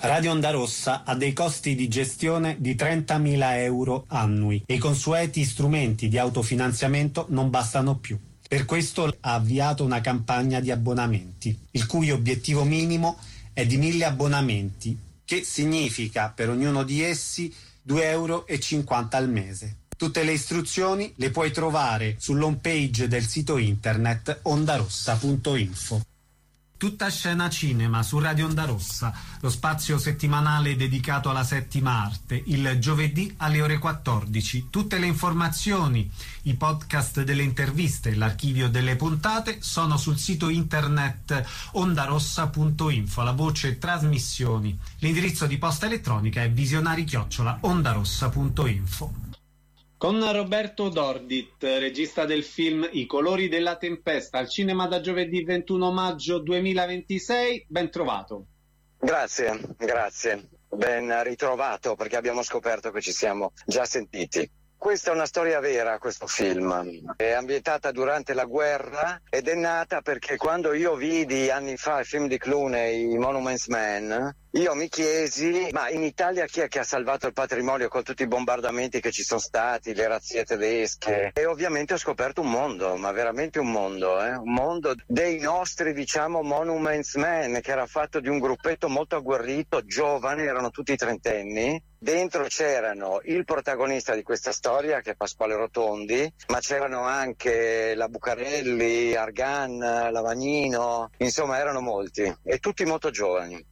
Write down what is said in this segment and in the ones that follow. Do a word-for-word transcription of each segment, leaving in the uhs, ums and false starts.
Radio Onda Rossa ha dei costi di gestione di trentamila euro annui e i consueti strumenti di autofinanziamento non bastano più. Per questo ha avviato una campagna di abbonamenti, il cui obiettivo minimo è di mille abbonamenti, che significa per ognuno di essi due euro e cinquanta al mese. Tutte le istruzioni le puoi trovare sull'home page del sito internet ondarossa punto info. Tutta scena cinema su Radio Onda Rossa, lo spazio settimanale dedicato alla settima arte, il giovedì alle ore quattordici. Tutte le informazioni, i podcast delle interviste e l'archivio delle puntate sono sul sito internet ondarossa punto info, la voce trasmissioni. L'indirizzo di posta elettronica è visionari chiocciola ondarossa punto info. Con Roberto Dordit, regista del film I colori della tempesta, al cinema da giovedì ventuno maggio duemilaventisei, ben trovato. Grazie, grazie, ben ritrovato, perché abbiamo scoperto che ci siamo già sentiti. Questa è una storia vera, questo film. È ambientata durante la guerra ed è nata perché quando io vidi anni fa il film di Clooney, Monuments Men, io mi chiesi, ma in Italia chi è che ha salvato il patrimonio con tutti i bombardamenti che ci sono stati, le razzie tedesche? E ovviamente ho scoperto un mondo, ma veramente un mondo, eh? un mondo dei nostri, diciamo, Monuments Men, che era fatto di un gruppetto molto agguerrito, giovane, erano tutti trentenni. Dentro c'erano il protagonista di questa storia, che è Pasquale Rotondi, ma c'erano anche la Bucarelli, Argan, Lavagnino, insomma erano molti, e tutti molto giovani.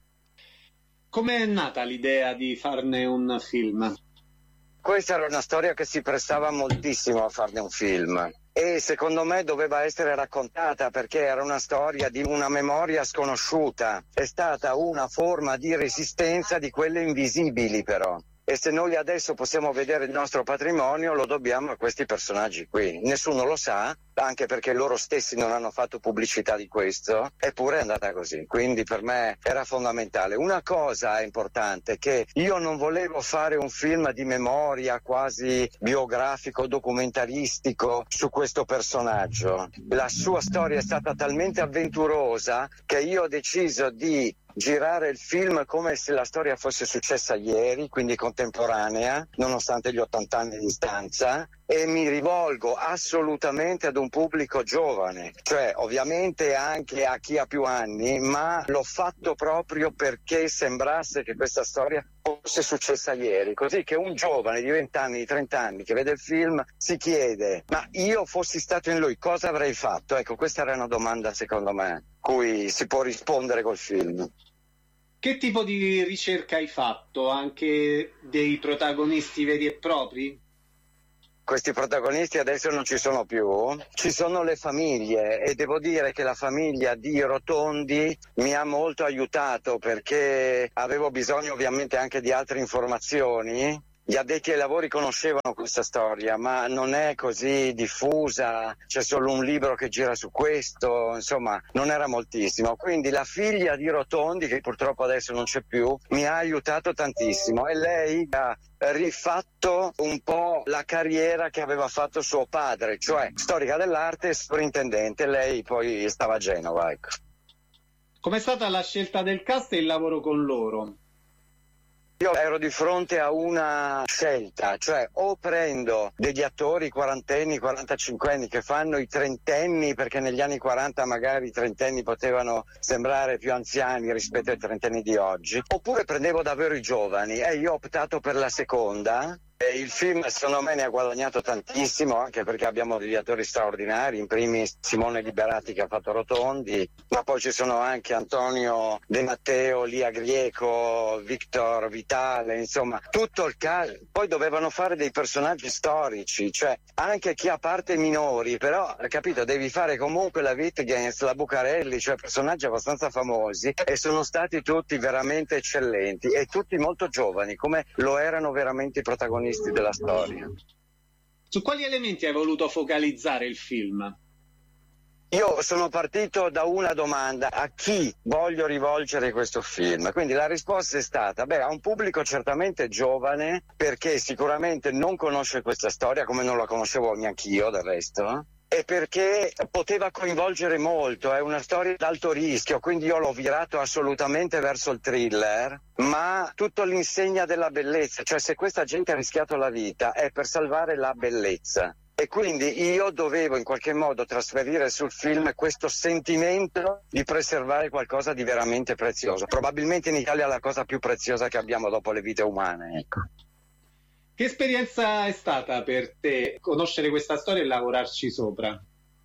Come è nata l'idea di farne un film? Questa era una storia che si prestava moltissimo a farne un film e secondo me doveva essere raccontata, perché era una storia di una memoria sconosciuta, è stata una forma di resistenza di quelle invisibili però. E se noi adesso possiamo vedere il nostro patrimonio lo dobbiamo a questi personaggi qui. Nessuno lo sa, anche perché loro stessi non hanno fatto pubblicità di questo, eppure è andata così. Quindi per me era fondamentale. Una cosa è importante, che io non volevo fare un film di memoria quasi biografico, documentaristico su questo personaggio. La sua storia è stata talmente avventurosa che io ho deciso di girare il film come se la storia fosse successa ieri, quindi contemporanea, nonostante gli ottanta anni di distanza, e mi rivolgo assolutamente ad un pubblico giovane, cioè ovviamente anche a chi ha più anni, ma l'ho fatto proprio perché sembrasse che questa storia fosse successa ieri, così che un giovane di venti anni, di trenta anni che vede il film si chiede: ma io fossi stato in lui cosa avrei fatto? Ecco, questa era una domanda secondo me cui si può rispondere col film. Che tipo di ricerca hai fatto? Anche dei protagonisti veri e propri? Questi protagonisti adesso non ci sono più, ci sono le famiglie, e devo dire che la famiglia di Rotondi mi ha molto aiutato, perché avevo bisogno ovviamente anche di altre informazioni. Gli addetti ai lavori conoscevano questa storia, ma non è così diffusa, c'è solo un libro che gira su questo, insomma non era moltissimo. Quindi la figlia di Rotondi, che purtroppo adesso non c'è più, mi ha aiutato tantissimo, e lei ha rifatto un po' la carriera che aveva fatto suo padre, cioè storica dell'arte e sovrintendente. Lei poi stava a Genova, ecco. Com'è stata la scelta del cast e il lavoro con loro? Io ero di fronte a una scelta, cioè o prendo degli attori quarantenni, quarantacinquenni che fanno i trentenni, perché negli anni quaranta magari i trentenni potevano sembrare più anziani rispetto ai trentenni di oggi, oppure prendevo davvero i giovani, e io ho optato per la seconda. E il film secondo me ne ha guadagnato tantissimo, anche perché abbiamo degli attori straordinari, in primis Simone Liberati che ha fatto Rotondi, ma poi ci sono anche Antonio De Matteo, Lia Grieco, Victor Vitale, insomma tutto il caso. Poi dovevano fare dei personaggi storici, cioè anche chi ha parte minori, però capito, devi fare comunque la Wittgens, la Bucarelli, cioè personaggi abbastanza famosi, e sono stati tutti veramente eccellenti e tutti molto giovani, come lo erano veramente i protagonisti della storia. Su quali elementi hai voluto focalizzare il film? Io sono partito da una domanda: a chi voglio rivolgere questo film? Quindi la risposta è stata, beh, a un pubblico certamente giovane, perché sicuramente non conosce questa storia, come non la conoscevo neanch'io del resto, e perché poteva coinvolgere molto, è una storia ad alto rischio, quindi io l'ho virato assolutamente verso il thriller, ma tutto all'insegna della bellezza, cioè se questa gente ha rischiato la vita è per salvare la bellezza. E quindi io dovevo in qualche modo trasferire sul film questo sentimento di preservare qualcosa di veramente prezioso. Probabilmente in Italia è la cosa più preziosa che abbiamo dopo le vite umane, ecco. Che esperienza è stata per te conoscere questa storia e lavorarci sopra?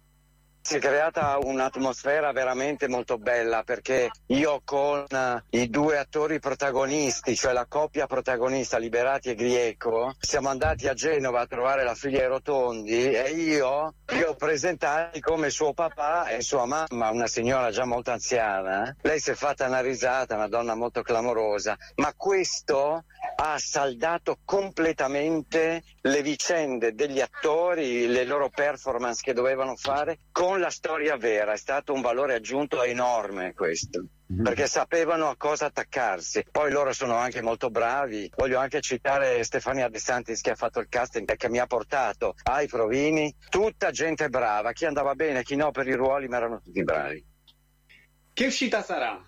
Si è creata un'atmosfera veramente molto bella, perché io con i due attori protagonisti, cioè la coppia protagonista Liberati e Grieco, siamo andati a Genova a trovare la figlia Rotondi e io li ho presentati come suo papà e sua mamma, una signora già molto anziana. Lei si è fatta una risata, una donna molto clamorosa, ma questo ha saldato completamente le vicende degli attori, le loro performance che dovevano fare con la storia vera. È stato un valore aggiunto enorme questo, mm-hmm. perché sapevano a cosa attaccarsi. Poi loro sono anche molto bravi. Voglio anche citare Stefania De Santis che ha fatto il casting, che mi ha portato ai provini, tutta gente brava, chi andava bene, chi no per i ruoli, ma erano tutti bravi. Che uscita sarà?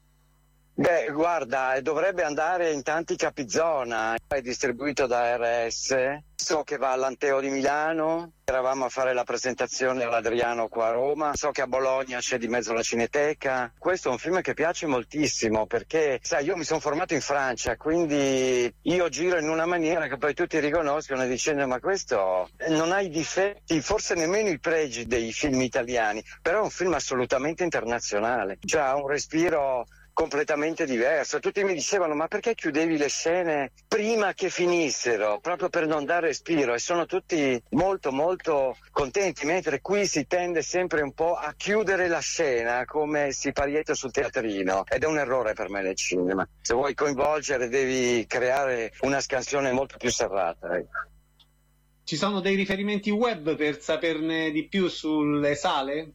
Beh, guarda, dovrebbe andare in tanti capizona, è distribuito da R S, so che va all'Anteo di Milano, eravamo a fare la presentazione all'Adriano qua a Roma, so che a Bologna c'è di mezzo la Cineteca. Questo è un film che piace moltissimo perché, sai, io mi sono formato in Francia, quindi io giro in una maniera che poi tutti riconoscono dicendo ma questo non ha i difetti, forse nemmeno i pregi dei film italiani, però è un film assolutamente internazionale, cioè ha un respiro completamente diverso. Tutti mi dicevano ma perché chiudevi le scene prima che finissero, proprio per non dare respiro, e sono tutti molto molto contenti, mentre qui si tende sempre un po' a chiudere la scena come si parietto sul teatrino, ed è un errore per me nel cinema. Se vuoi coinvolgere devi creare una scansione molto più serrata, ecco. Ci sono dei riferimenti web per saperne di più sulle sale?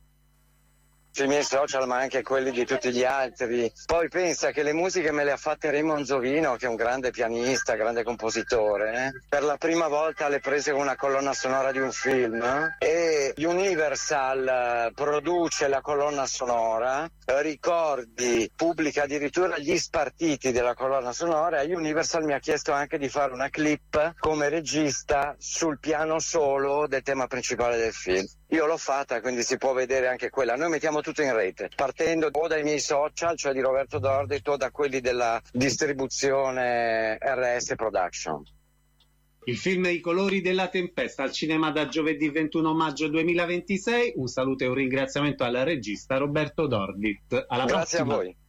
Sui miei social, ma anche quelli di tutti gli altri. Poi pensa che le musiche me le ha fatte Raymond Zovino, che è un grande pianista, grande compositore, eh? Per la prima volta le prese con una colonna sonora di un film, eh? E Universal produce la colonna sonora, ricordi, pubblica addirittura gli spartiti della colonna sonora, e Universal mi ha chiesto anche di fare una clip come regista sul piano solo del tema principale del film. Io l'ho fatta, quindi si può vedere anche quella. Noi mettiamo tutto in rete, partendo o dai miei social, cioè di Roberto Dordit, o da quelli della distribuzione R S Production. Il film I colori della tempesta al cinema da giovedì ventuno maggio duemilaventisei. Un saluto e un ringraziamento al regista Roberto Dordit. Alla Grazie prossima. a voi.